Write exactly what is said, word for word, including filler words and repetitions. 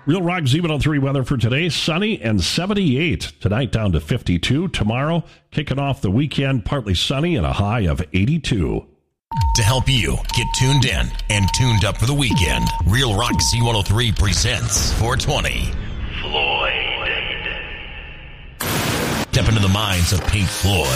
Real Rock Z one oh three weather for today, sunny and seventy-eight. Tonight down to fifty-two. Tomorrow, kicking off the weekend, partly sunny and a high of eighty-two. To help you get tuned in and tuned up for the weekend, Real Rock Z one oh three presents four twenty. Floyd. Step into the minds of Pink Floyd.